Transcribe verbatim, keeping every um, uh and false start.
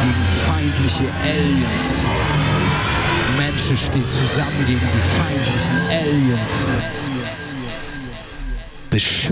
gegen feindliche Aliens. Menschen stehen zusammen gegen die feindlichen Aliens. Besch